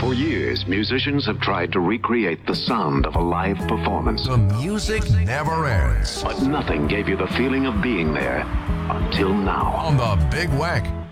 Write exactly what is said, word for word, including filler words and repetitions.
For years, musicians have tried to recreate the sound of a live performance. The music never ends. But nothing gave you the feeling of being there until now. On the Big Wack